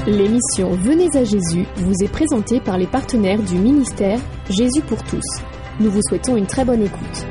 L'émission Venez à Jésus vous est présentée par les partenaires du ministère Jésus pour tous. Nous vous souhaitons une très bonne écoute.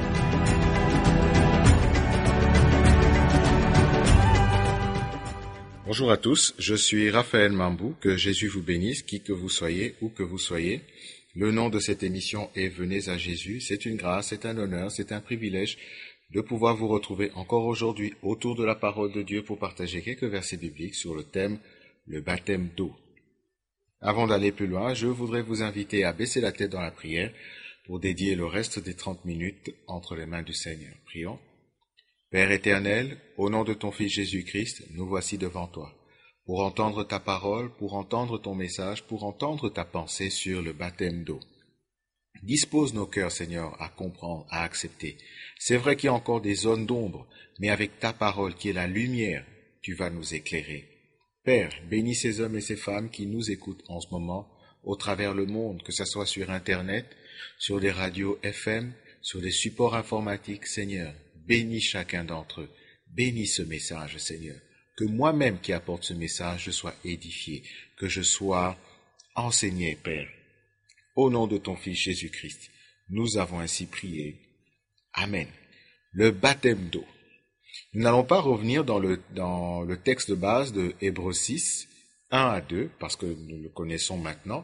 Bonjour à tous, je suis Raphaël Mambou, que Jésus vous bénisse, qui que vous soyez, où que vous soyez. Le nom de cette émission est Venez à Jésus. C'est une grâce, c'est un honneur, c'est un privilège de pouvoir vous retrouver encore aujourd'hui autour de la parole de Dieu pour partager quelques versets bibliques sur le thème le baptême d'eau. Avant d'aller plus loin, je voudrais vous inviter à baisser la tête dans la prière pour dédier le reste des 30 minutes entre les mains du Seigneur. Prions. Père éternel, au nom de ton Fils Jésus-Christ, nous voici devant toi, pour entendre ta parole, pour entendre ton message, pour entendre ta pensée sur le baptême d'eau. Dispose nos cœurs, Seigneur, à comprendre, à accepter. C'est vrai qu'il y a encore des zones d'ombre, mais avec ta parole qui est la lumière, tu vas nous éclairer. Père, bénis ces hommes et ces femmes qui nous écoutent en ce moment, au travers le monde, que ce soit sur Internet, sur les radios FM, sur les supports informatiques, Seigneur. Bénis chacun d'entre eux. Bénis ce message, Seigneur. Que moi-même qui apporte ce message, je sois édifié, que je sois enseigné, Père. Au nom de ton Fils Jésus-Christ, nous avons ainsi prié. Amen. Le baptême d'eau. Nous n'allons pas revenir dans le texte de base de Hébreux 6, 1 à 2, parce que nous le connaissons maintenant.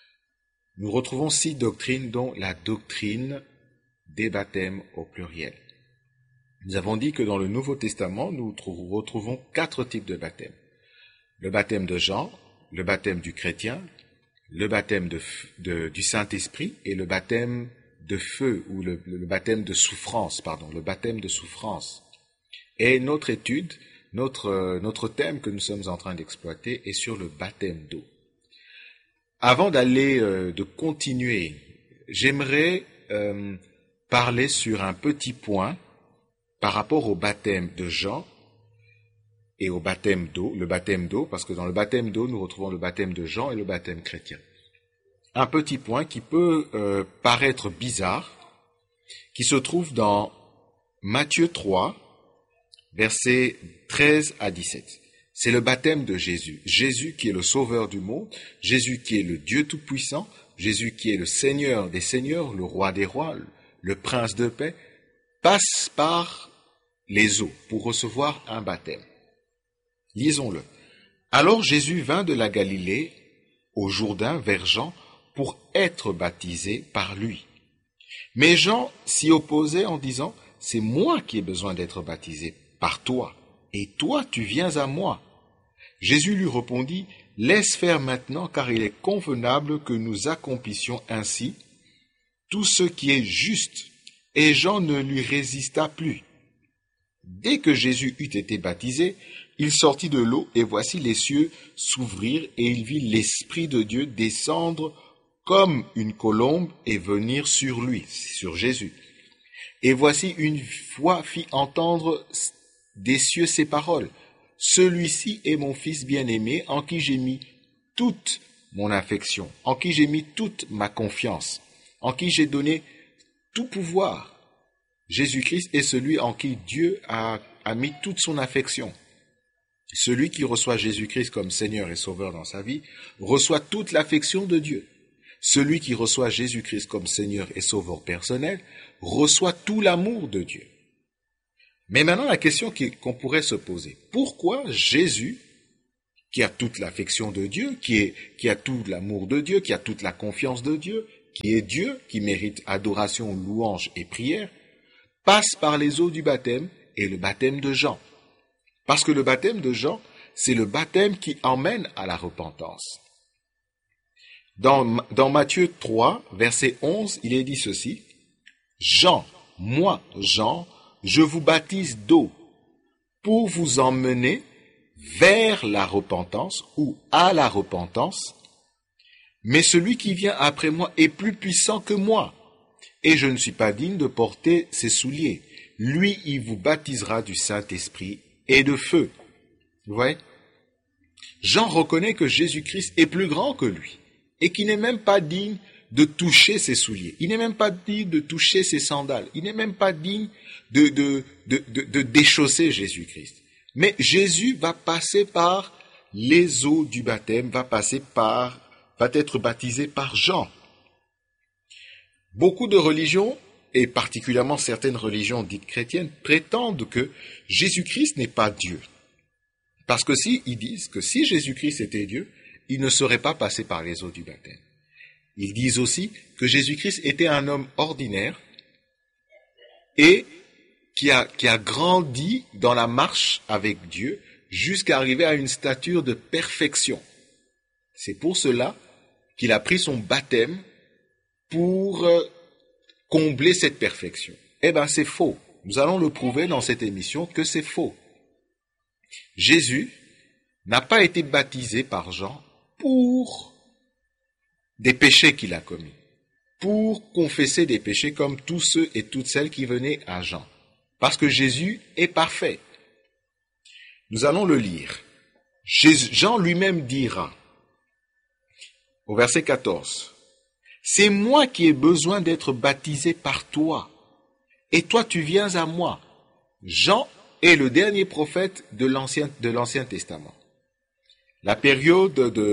Nous retrouvons 6 doctrines, dont la doctrine des baptêmes au pluriel. Nous avons dit que dans le Nouveau Testament, nous retrouvons 4 types de baptêmes. Le baptême de Jean, le baptême du chrétien, le baptême du Saint-Esprit et le baptême de feu, ou le baptême de souffrance, le baptême de souffrance. Et notre étude, notre thème que nous sommes en train d'exploiter est sur le baptême d'eau. Avant de continuer, j'aimerais parler sur un petit point par rapport au baptême de Jean et au baptême d'eau, le baptême d'eau, parce que dans le baptême d'eau, nous retrouvons le baptême de Jean et le baptême chrétien. Un petit point qui peut paraître bizarre, qui se trouve dans Matthieu 3, versets 13 à 17. C'est le baptême de Jésus. Jésus qui est le sauveur du monde, Jésus qui est le Dieu tout-puissant, Jésus qui est le Seigneur des seigneurs, le roi des rois, le prince de paix, passe par les eaux pour recevoir un baptême. Lisons-le. Alors Jésus vint de la Galilée au Jourdain vers Jean pour être baptisé par lui. Mais Jean s'y opposait en disant, « C'est moi qui ai besoin d'être baptisé par toi, et toi tu viens à moi. » Jésus lui répondit, « Laisse faire maintenant, car il est convenable que nous accomplissions ainsi tout ce qui est juste. » Et Jean ne lui résista plus. Dès que Jésus eut été baptisé, il sortit de l'eau, et voici les cieux s'ouvrirent, et il vit l'Esprit de Dieu descendre comme une colombe et venir sur lui, sur Jésus. Et voici une voix fit entendre des cieux ces paroles. « Celui-ci est mon Fils bien-aimé, en qui j'ai mis toute mon affection, en qui j'ai mis toute ma confiance, en qui j'ai donné tout pouvoir. » Jésus-Christ est celui en qui Dieu a mis toute son affection. Celui qui reçoit Jésus-Christ comme Seigneur et Sauveur dans sa vie reçoit toute l'affection de Dieu. Celui qui reçoit Jésus-Christ comme Seigneur et Sauveur personnel reçoit tout l'amour de Dieu. Mais maintenant, la question qu'on pourrait se poser, pourquoi Jésus, qui a toute l'affection de Dieu, qui a tout l'amour de Dieu, qui a toute la confiance de Dieu, qui est Dieu, qui mérite adoration, louange et prière, passe par les eaux du baptême et le baptême de Jean? Parce que le baptême de Jean, c'est le baptême qui emmène à la repentance. Dans Matthieu 3, verset 11, il est dit ceci, « Jean, moi, Jean, je vous baptise d'eau pour vous emmener vers la repentance ou à la repentance, mais celui qui vient après moi est plus puissant que moi, et je ne suis pas digne de porter ses souliers. Lui, il vous baptisera du Saint-Esprit et de feu. » Vous voyez? Jean reconnaît que Jésus-Christ est plus grand que lui, et qu'il n'est même pas digne de toucher ses souliers. Il n'est même pas digne de toucher ses sandales. Il n'est même pas digne de déchausser Jésus-Christ. Mais Jésus va passer par les eaux du baptême va être baptisé par Jean. Beaucoup de religions, et particulièrement certaines religions dites chrétiennes, prétendent que Jésus-Christ n'est pas Dieu. Parce que ils disent que si Jésus-Christ était Dieu, il ne serait pas passé par les eaux du baptême. Ils disent aussi que Jésus-Christ était un homme ordinaire et qui a grandi dans la marche avec Dieu jusqu'à arriver à une stature de perfection. C'est pour cela qu'il a pris son baptême pour combler cette perfection. Eh bien, c'est faux. Nous allons le prouver dans cette émission que c'est faux. Jésus n'a pas été baptisé par Jean pour des péchés qu'il a commis, pour confesser des péchés comme tous ceux et toutes celles qui venaient à Jean. Parce que Jésus est parfait. Nous allons le lire. Jean lui-même dira, au verset 14, « C'est moi qui ai besoin d'être baptisé par toi, et toi tu viens à moi. » Jean est le dernier prophète de l'Ancien Testament. La période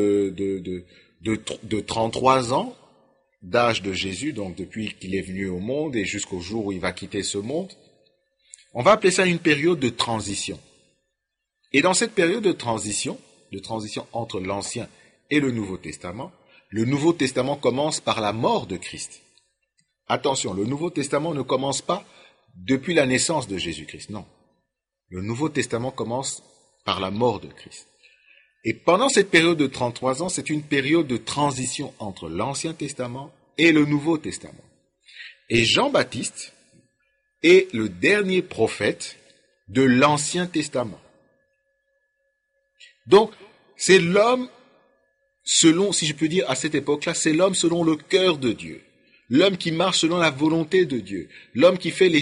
de 33 ans d'âge de Jésus, donc depuis qu'il est venu au monde et jusqu'au jour où il va quitter ce monde, on va appeler ça une période de transition. Et dans cette période de transition entre l'Ancien et le Nouveau Testament commence par la mort de Christ. Attention, le Nouveau Testament ne commence pas depuis la naissance de Jésus-Christ, non. Le Nouveau Testament commence par la mort de Christ. Et pendant cette période de 33 ans, c'est une période de transition entre l'Ancien Testament et le Nouveau Testament. Et Jean-Baptiste est le dernier prophète de l'Ancien Testament. Donc, c'est l'homme selon, si je peux dire à cette époque-là, c'est l'homme selon le cœur de Dieu. L'homme qui marche selon la volonté de Dieu. L'homme qui fait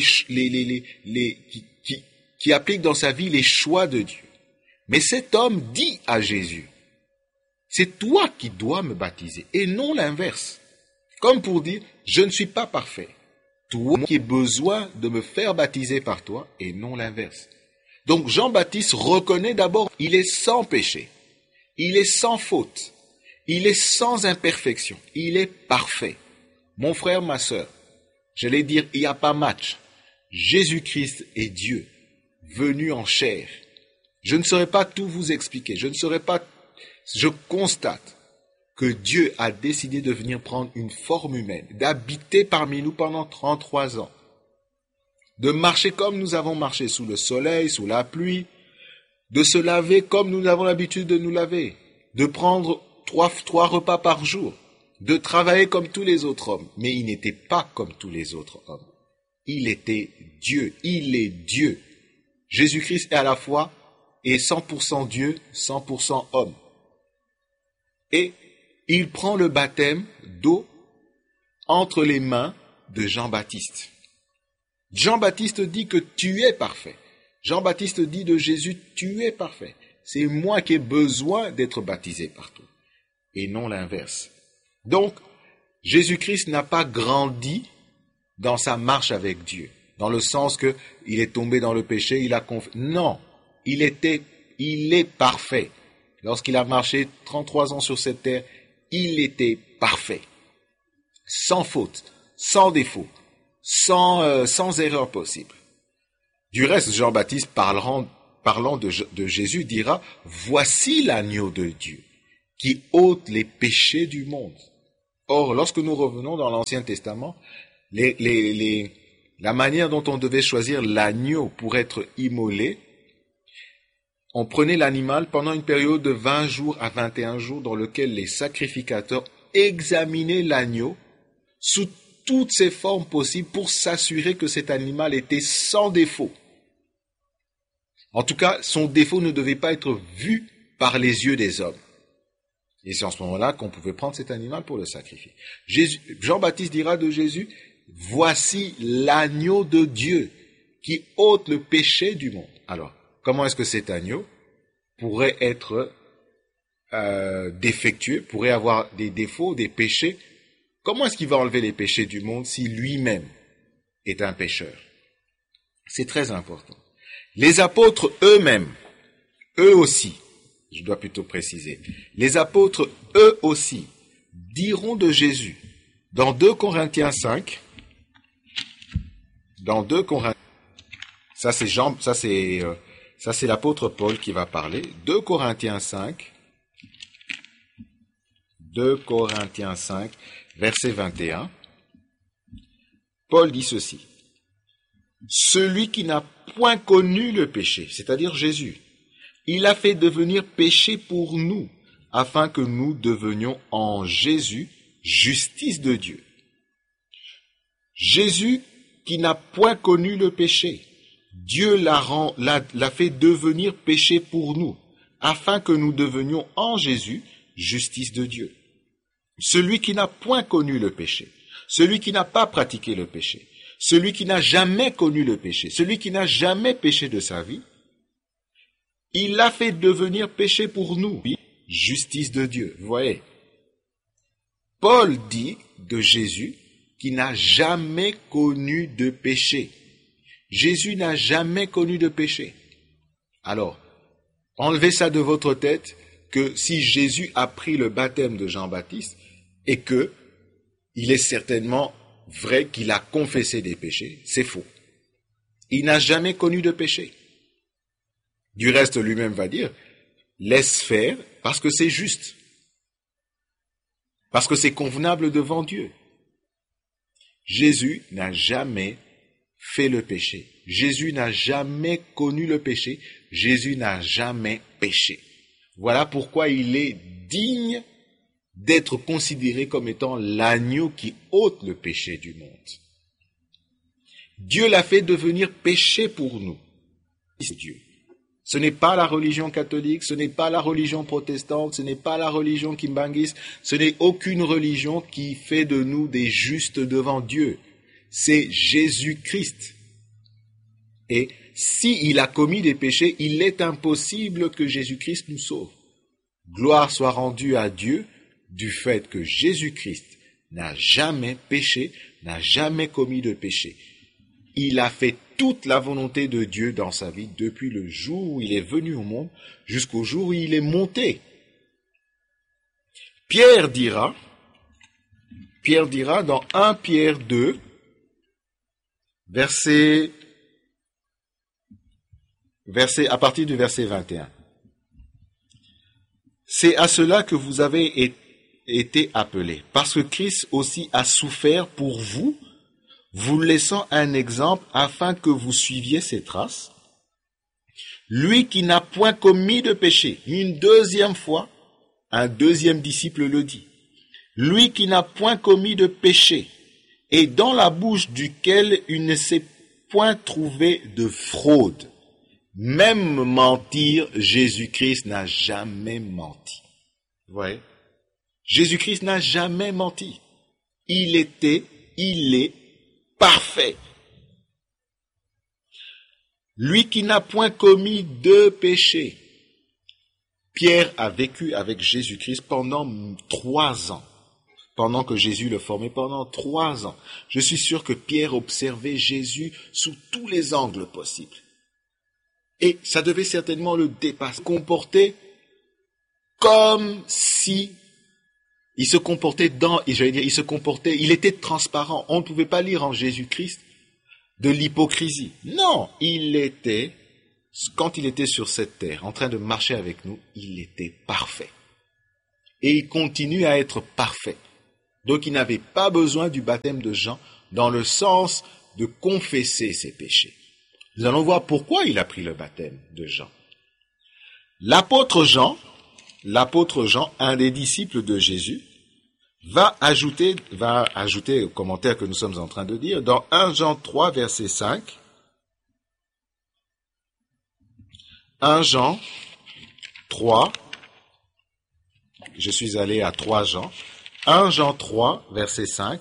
qui applique dans sa vie les choix de Dieu. Mais cet homme dit à Jésus, c'est toi qui dois me baptiser et non l'inverse. Comme pour dire, je ne suis pas parfait. Toi qui as besoin de me faire baptiser par toi et non l'inverse. Donc Jean-Baptiste reconnaît d'abord, il est sans péché. Il est sans faute. Il est sans imperfection. Il est parfait. Mon frère, ma sœur, j'allais dire, il n'y a pas match. Jésus-Christ est Dieu, venu en chair. Je ne saurais pas tout vous expliquer. Je constate que Dieu a décidé de venir prendre une forme humaine, d'habiter parmi nous pendant 33 ans, de marcher comme nous avons marché sous le soleil, sous la pluie, de se laver comme nous avons l'habitude de nous laver, de prendre trois repas par jour, de travailler comme tous les autres hommes. Mais il n'était pas comme tous les autres hommes. Il était Dieu. Il est Dieu. Jésus-Christ est à la fois et 100% Dieu, 100% homme. Et il prend le baptême d'eau entre les mains de Jean-Baptiste. Jean-Baptiste dit que tu es parfait. Jean-Baptiste dit de Jésus, tu es parfait. C'est moi qui ai besoin d'être baptisé par toi. Et non l'inverse. Donc, Jésus-Christ n'a pas grandi dans sa marche avec Dieu. Dans le sens que il est tombé dans le péché, il a confié. Non. Il est parfait. Lorsqu'il a marché 33 ans sur cette terre, il était parfait. Sans faute, sans défaut, sans erreur possible. Du reste, Jean-Baptiste, parlant de Jésus, dira, « Voici l'agneau de Dieu, qui ôte les péchés du monde. » Or, lorsque nous revenons dans l'Ancien Testament, la manière dont on devait choisir l'agneau pour être immolé, on prenait l'animal pendant une période de 20 jours à 21 jours dans lequel les sacrificateurs examinaient l'agneau sous toutes ses formes possibles pour s'assurer que cet animal était sans défaut. En tout cas, son défaut ne devait pas être vu par les yeux des hommes. Et c'est en ce moment-là qu'on pouvait prendre cet animal pour le sacrifier. Jean-Baptiste dira de Jésus, « Voici l'agneau de Dieu qui ôte le péché du monde. » Alors, comment est-ce que cet agneau pourrait être défectueux, pourrait avoir des défauts, des péchés? Comment est-ce qu'il va enlever les péchés du monde si lui-même est un pécheur? C'est très important. Les apôtres eux-mêmes, eux aussi, je dois plutôt préciser. Les apôtres, eux aussi, diront de Jésus, dans 2 Corinthiens 5, ça c'est l'apôtre Paul qui va parler, 2 Corinthiens 5, verset 21, Paul dit ceci, « Celui qui n'a point connu le péché, c'est-à-dire Jésus, il a fait devenir péché pour nous, afin que nous devenions en Jésus justice de Dieu. » Jésus qui n'a point connu le péché, Dieu l'a fait devenir péché pour nous, afin que nous devenions en Jésus justice de Dieu. Celui qui n'a point connu le péché, celui qui n'a pas pratiqué le péché, celui qui n'a jamais connu le péché, celui qui n'a jamais péché de sa vie, il l'a fait devenir péché pour nous, justice de Dieu. Vous voyez, Paul dit de Jésus qui n'a jamais connu de péché. Jésus n'a jamais connu de péché. Alors, enlevez ça de votre tête que si Jésus a pris le baptême de Jean-Baptiste et que il est certainement vrai qu'il a confessé des péchés, c'est faux. Il n'a jamais connu de péché. Du reste, lui-même va dire, laisse faire parce que c'est juste. Parce que c'est convenable devant Dieu. Jésus n'a jamais fait le péché. Jésus n'a jamais connu le péché. Jésus n'a jamais péché. Voilà pourquoi il est digne d'être considéré comme étant l'agneau qui ôte le péché du monde. Dieu l'a fait devenir péché pour nous. C'est Dieu. Ce n'est pas la religion catholique, ce n'est pas la religion protestante, ce n'est pas la religion kimbangiste, ce n'est aucune religion qui fait de nous des justes devant Dieu. C'est Jésus-Christ. Et s'il a commis des péchés, il est impossible que Jésus-Christ nous sauve. Gloire soit rendue à Dieu du fait que Jésus-Christ n'a jamais péché, n'a jamais commis de péché. Il a fait toute la volonté de Dieu dans sa vie depuis le jour où il est venu au monde jusqu'au jour où il est monté. Pierre dira dans 1 Pierre 2, à partir du verset 21. C'est à cela que vous avez été appelés, parce que Christ aussi a souffert pour vous, vous laissant un exemple afin que vous suiviez ses traces. Lui qui n'a point commis de péché, une deuxième fois, un deuxième disciple le dit. Lui qui n'a point commis de péché, et dans la bouche duquel il ne s'est point trouvé de fraude. Même mentir, Jésus-Christ n'a jamais menti. Vous voyez? Jésus-Christ n'a jamais menti. Il est parfait. Lui qui n'a point commis de péché. Pierre a vécu avec Jésus-Christ pendant 3 ans. Pendant que Jésus le formait, pendant 3 ans. Je suis sûr que Pierre observait Jésus sous tous les angles possibles. Et ça devait certainement le dépasser, comporter comme si il se comportait il était transparent. On ne pouvait pas lire en Jésus-Christ de l'hypocrisie. Non, quand il était sur cette terre, en train de marcher avec nous, il était parfait. Et il continue à être parfait. Donc il n'avait pas besoin du baptême de Jean dans le sens de confesser ses péchés. Nous allons voir pourquoi il a pris le baptême de Jean. L'apôtre Jean, un des disciples de Jésus, va ajouter au commentaire que nous sommes en train de dire, dans 1 Jean 3, verset 5, 1 Jean 3, je suis allé à 3 Jean, 1 Jean 3, verset 5,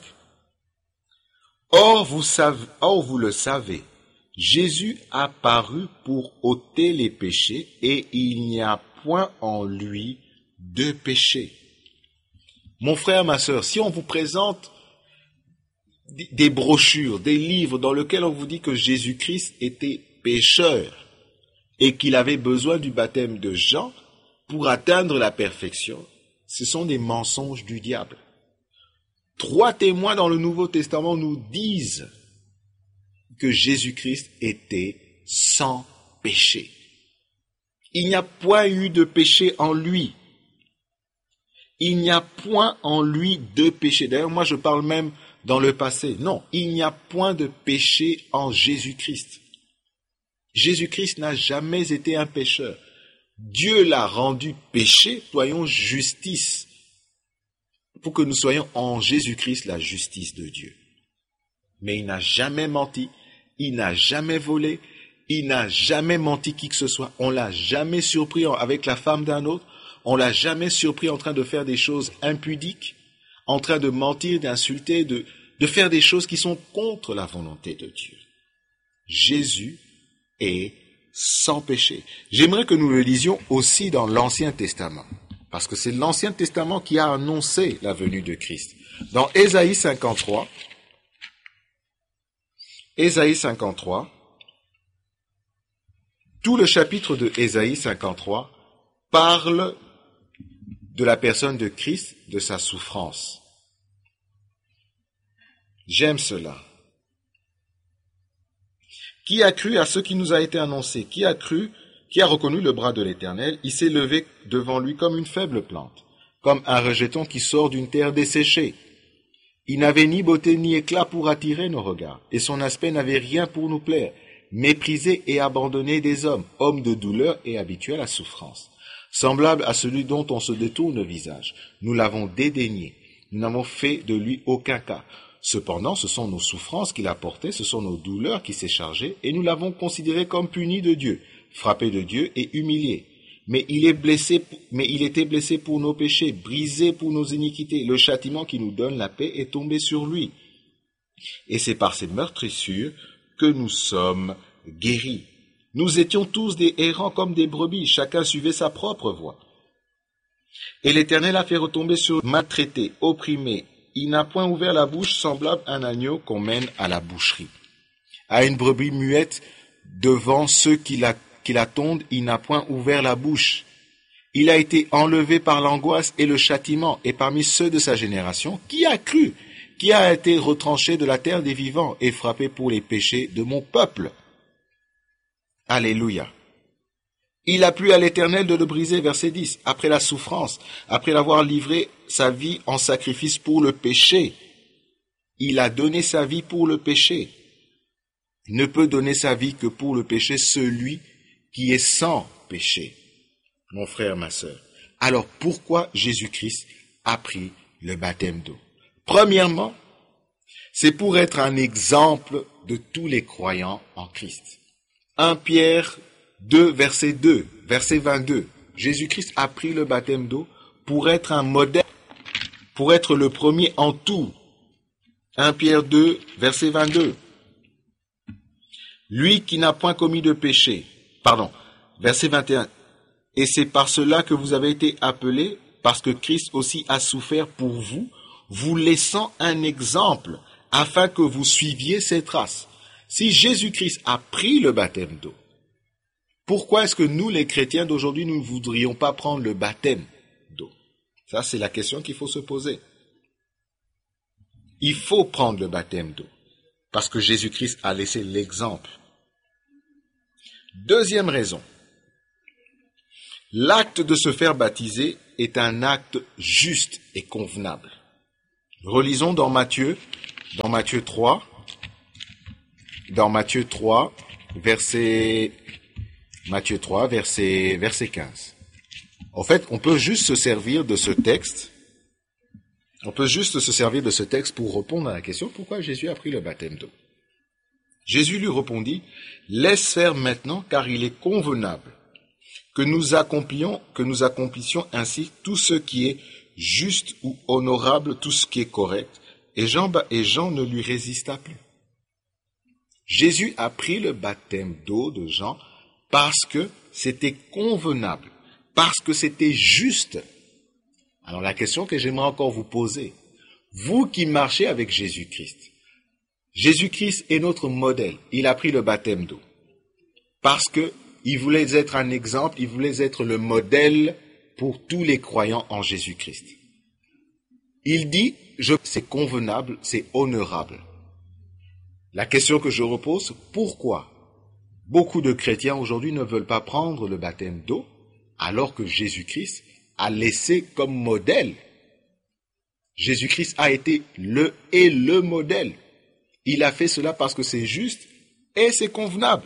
Or vous le savez, Jésus a paru pour ôter les péchés et il n'y a point en lui de péché. Mon frère, ma sœur, si on vous présente des brochures, des livres dans lesquels on vous dit que Jésus-Christ était pécheur et qu'il avait besoin du baptême de Jean, pour atteindre la perfection, ce sont des mensonges du diable. 3 témoins dans le Nouveau Testament nous disent que Jésus-Christ était sans péché. Il n'y a point eu de péché en lui. Il n'y a point en lui de péché. D'ailleurs, moi je parle même dans le passé. Non, il n'y a point de péché en Jésus-Christ. Jésus-Christ n'a jamais été un pécheur. Dieu l'a rendu péché, soyons justice, pour que nous soyons en Jésus-Christ la justice de Dieu. Mais il n'a jamais menti, il n'a jamais volé, il n'a jamais menti qui que ce soit. On l'a jamais surpris avec la femme d'un autre, on l'a jamais surpris en train de faire des choses impudiques, en train de mentir, d'insulter, de faire des choses qui sont contre la volonté de Dieu. Jésus est sans péché. J'aimerais que nous le lisions aussi dans l'Ancien Testament, parce que c'est l'Ancien Testament qui a annoncé la venue de Christ. Dans Ésaïe 53, tout le chapitre de Ésaïe 53 parle de la personne de Christ, de sa souffrance. J'aime cela. Qui a cru à ce qui nous a été annoncé? Qui a reconnu le bras de l'Éternel? Il s'est levé devant lui comme une faible plante, comme un rejeton qui sort d'une terre desséchée. Il n'avait ni beauté ni éclat pour attirer nos regards, et son aspect n'avait rien pour nous plaire, méprisé et abandonné des hommes, homme de douleur et habitué à la souffrance. Semblable à celui dont on se détourne le visage. Nous l'avons dédaigné, nous n'avons fait de lui aucun cas. Cependant, ce sont nos souffrances qu'il a portées, ce sont nos douleurs qui s'est chargées, et nous l'avons considéré comme puni de Dieu, frappé de Dieu et humilié. Mais il était blessé pour nos péchés, brisé pour nos iniquités. Le châtiment qui nous donne la paix est tombé sur lui. Et c'est par ses meurtrissures que nous sommes guéris. Nous étions tous des errants comme des brebis, chacun suivait sa propre voie. Et l'Éternel a fait retomber sur maltraité, opprimé. Il n'a point ouvert la bouche, semblable à un agneau qu'on mène à la boucherie. À une brebis muette, devant ceux qui la tondent, il n'a point ouvert la bouche. Il a été enlevé par l'angoisse et le châtiment, et parmi ceux de sa génération, qui a cru? Qui a été retranché de la terre des vivants et frappé pour les péchés de mon peuple? Alléluia. Il a plu à l'Éternel de le briser, verset 10, après la souffrance, après l'avoir livré sa vie en sacrifice pour le péché. Il a donné sa vie pour le péché. Ne peut donner sa vie que pour le péché celui qui est sans péché. Mon frère, ma sœur. Alors pourquoi Jésus-Christ a pris le baptême d'eau? Premièrement, c'est pour être un exemple de tous les croyants en Christ. 1 Pierre 2, verset 22. Jésus-Christ a pris le baptême d'eau pour être un modèle, pour être le premier en tout. 1 Pierre 2, verset 22. Lui qui n'a point commis de péché. Verset 21. Et c'est par cela que vous avez été appelés, parce que Christ aussi a souffert pour vous, vous laissant un exemple, afin que vous suiviez ses traces. Si Jésus-Christ a pris le baptême d'eau, pourquoi est-ce que nous, les chrétiens d'aujourd'hui, nous ne voudrions pas prendre le baptême d'eau? Ça, c'est la question qu'il faut se poser. Il faut prendre le baptême d'eau, parce que Jésus-Christ a laissé l'exemple. Deuxième raison, l'acte de se faire baptiser est un acte juste et convenable. Relisons dans Matthieu 3, verset 15. En fait, on peut juste se servir de ce texte. Pour répondre à la question pourquoi Jésus a pris le baptême d'eau. Jésus lui répondit, « Laisse faire maintenant, car il est convenable que nous accomplissions ainsi tout ce qui est juste ou honorable, tout ce qui est correct. » Et Jean ne lui résista plus. Jésus a pris le baptême d'eau de Jean parce que c'était convenable, parce que c'était juste. Alors la question que j'aimerais encore vous poser, vous qui marchez avec Jésus-Christ, Jésus-Christ est notre modèle, il a pris le baptême d'eau, parce qu'il voulait être un exemple, il voulait être le modèle pour tous les croyants en Jésus-Christ. Il dit, c'est convenable, c'est honorable. La question que je repose, pourquoi beaucoup de chrétiens aujourd'hui ne veulent pas prendre le baptême d'eau alors que Jésus-Christ a laissé comme modèle? Jésus-Christ a été le modèle. Il a fait cela parce que c'est juste et c'est convenable.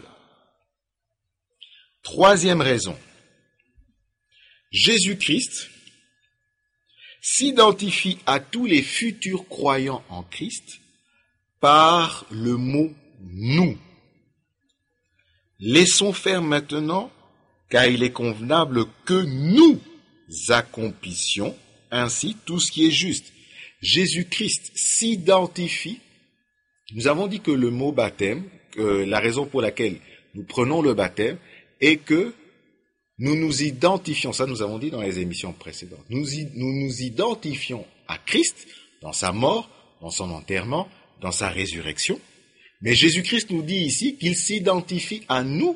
Troisième raison. Jésus-Christ s'identifie à tous les futurs croyants en Christ par le mot « nous ». Laissons faire maintenant, car il est convenable que nous accomplissions ainsi tout ce qui est juste. Jésus-Christ s'identifie. Nous avons dit que le mot baptême, la raison pour laquelle nous prenons le baptême, est que nous nous identifions, ça nous avons dit dans les émissions précédentes, nous nous identifions à Christ dans sa mort, dans son enterrement, dans sa résurrection. Mais Jésus-Christ nous dit ici qu'il s'identifie à nous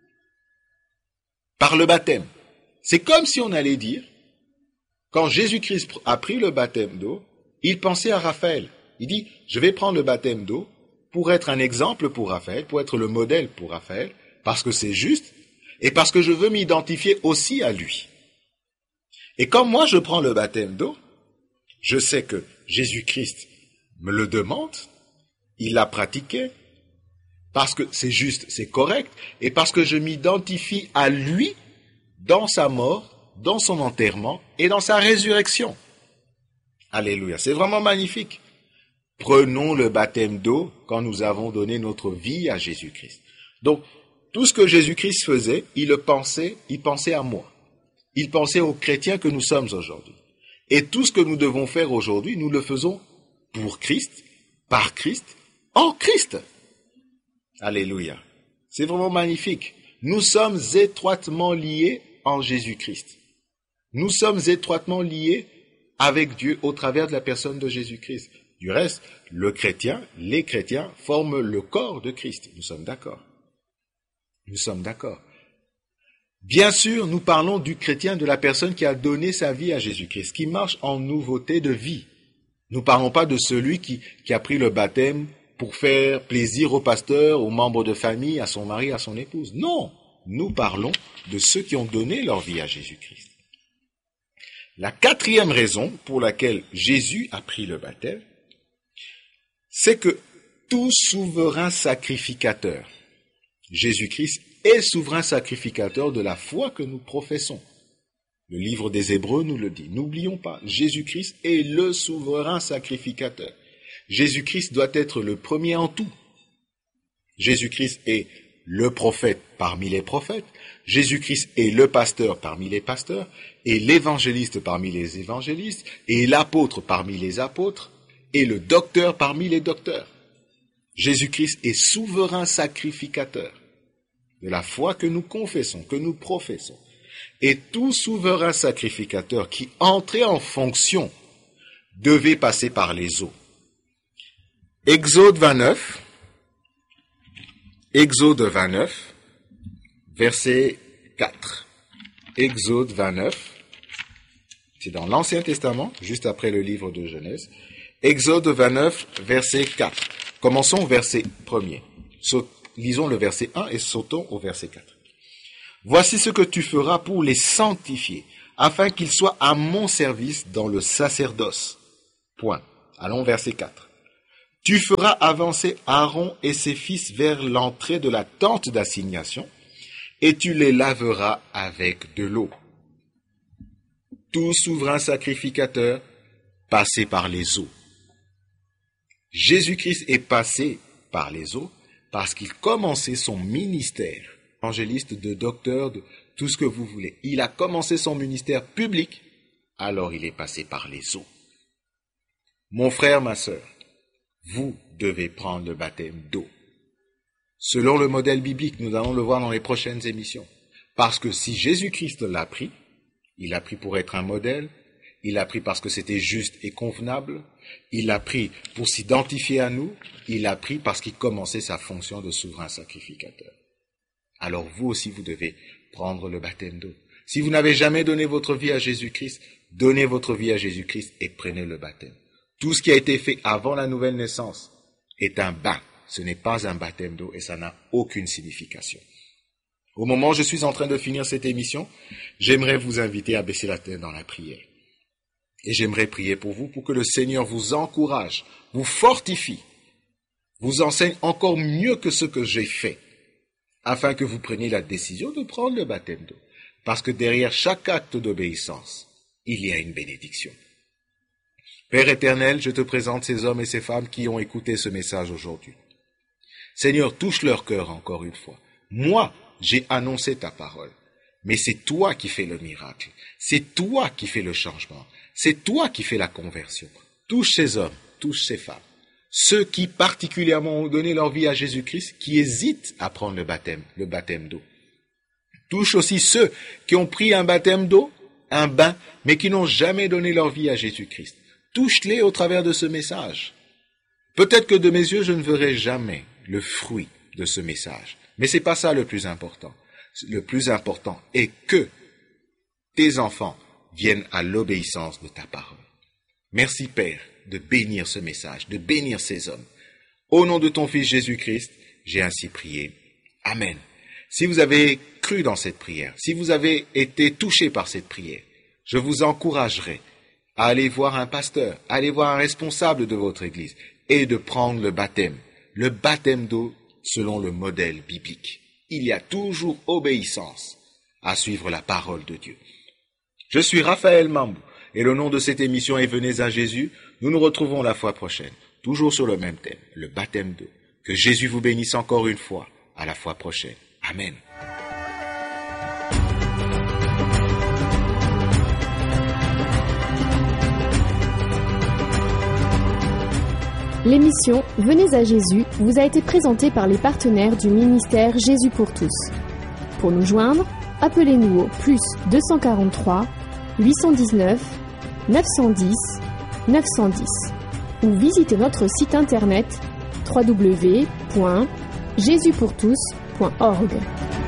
par le baptême. C'est comme si on allait dire, quand Jésus-Christ a pris le baptême d'eau, il pensait à Raphaël. Il dit, je vais prendre le baptême d'eau pour être un exemple pour Raphaël, pour être le modèle pour Raphaël, parce que c'est juste et parce que je veux m'identifier aussi à lui. Et comme moi je prends le baptême d'eau, je sais que Jésus-Christ me le demande, il l'a pratiqué, parce que c'est juste, c'est correct, et parce que je m'identifie à lui dans sa mort, dans son enterrement et dans sa résurrection. Alléluia, c'est vraiment magnifique. Prenons le baptême d'eau quand nous avons donné notre vie à Jésus-Christ. Donc, tout ce que Jésus-Christ faisait, il pensait à moi. Il pensait aux chrétiens que nous sommes aujourd'hui. Et tout ce que nous devons faire aujourd'hui, nous le faisons pour Christ, par Christ, en Christ. Alléluia. C'est vraiment magnifique. Nous sommes étroitement liés en Jésus-Christ. Nous sommes étroitement liés avec Dieu au travers de la personne de Jésus-Christ. Du reste, les chrétiens forment le corps de Christ. Nous sommes d'accord. Nous sommes d'accord. Bien sûr, nous parlons du chrétien, de la personne qui a donné sa vie à Jésus-Christ, qui marche en nouveauté de vie. Nous ne parlons pas de celui qui a pris le baptême pour faire plaisir au pasteur, aux membres de famille, à son mari, à son épouse. Non, nous parlons de ceux qui ont donné leur vie à Jésus-Christ. La quatrième raison pour laquelle Jésus a pris le baptême, c'est que tout souverain sacrificateur, Jésus-Christ est souverain sacrificateur de la foi que nous professons. Le livre des Hébreux nous le dit. N'oublions pas, Jésus-Christ est le souverain sacrificateur. Jésus-Christ doit être le premier en tout. Jésus-Christ est le prophète parmi les prophètes. Jésus-Christ est le pasteur parmi les pasteurs, et l'évangéliste parmi les évangélistes, et l'apôtre parmi les apôtres, et le docteur parmi les docteurs. Jésus-Christ est souverain sacrificateur de la foi que nous confessons, que nous professons. Et tout souverain sacrificateur qui entrait en fonction devait passer par les eaux. Exode 29, verset 4. Exode 29, c'est dans l'Ancien Testament, juste après le livre de Genèse. Exode 29, verset 4. Commençons au verset 1er. Lisons le verset 1 et sautons au verset 4. Voici ce que tu feras pour les sanctifier, afin qu'ils soient à mon service dans le sacerdoce. Point. Allons au verset 4. Tu feras avancer Aaron et ses fils vers l'entrée de la tente d'assignation, et tu les laveras avec de l'eau. Tout souverain sacrificateur, passé par les eaux. Jésus-Christ est passé par les eaux parce qu'il commençait son ministère, évangéliste, de docteur, de tout ce que vous voulez. Il a commencé son ministère public, alors il est passé par les eaux. Mon frère, ma sœur, vous devez prendre le baptême d'eau. Selon le modèle biblique, nous allons le voir dans les prochaines émissions. Parce que si Jésus-Christ l'a pris, il l'a pris pour être un modèle, il l'a pris parce que c'était juste et convenable, il l'a pris pour s'identifier à nous, il l'a pris parce qu'il commençait sa fonction de souverain sacrificateur. Alors vous aussi, vous devez prendre le baptême d'eau. Si vous n'avez jamais donné votre vie à Jésus-Christ, donnez votre vie à Jésus-Christ et prenez le baptême. Tout ce qui a été fait avant la nouvelle naissance est un bain. Ce n'est pas un baptême d'eau et ça n'a aucune signification. Au moment où je suis en train de finir cette émission, j'aimerais vous inviter à baisser la tête dans la prière. Et j'aimerais prier pour vous pour que le Seigneur vous encourage, vous fortifie, vous enseigne encore mieux que ce que j'ai fait, afin que vous preniez la décision de prendre le baptême d'eau. Parce que derrière chaque acte d'obéissance, il y a une bénédiction. Père éternel, je te présente ces hommes et ces femmes qui ont écouté ce message aujourd'hui. Seigneur, touche leur cœur encore une fois. Moi, j'ai annoncé ta parole, mais c'est toi qui fais le miracle. C'est toi qui fais le changement. C'est toi qui fais la conversion. Touche ces hommes, touche ces femmes. Ceux qui particulièrement ont donné leur vie à Jésus-Christ, qui hésitent à prendre le baptême d'eau. Touche aussi ceux qui ont pris un baptême d'eau, un bain, mais qui n'ont jamais donné leur vie à Jésus-Christ. Touche-les au travers de ce message. Peut-être que de mes yeux, je ne verrai jamais le fruit de ce message. Mais c'est pas ça le plus important. Le plus important est que tes enfants viennent à l'obéissance de ta parole. Merci Père de bénir ce message, de bénir ces hommes. Au nom de ton Fils Jésus-Christ, j'ai ainsi prié. Amen. Si vous avez cru dans cette prière, si vous avez été touché par cette prière, je vous encouragerai à aller voir un pasteur, à aller voir un responsable de votre église et de prendre le baptême d'eau selon le modèle biblique. Il y a toujours obéissance à suivre la parole de Dieu. Je suis Raphaël Mambou et le nom de cette émission est Venez à Jésus. Nous nous retrouvons la fois prochaine, toujours sur le même thème, le baptême d'eau. Que Jésus vous bénisse encore une fois. À la fois prochaine. Amen. L'émission Venez à Jésus vous a été présentée par les partenaires du ministère Jésus pour tous. Pour nous joindre, appelez-nous au plus 243 819 910 910 ou visitez notre site internet www.jesuspourtous.org.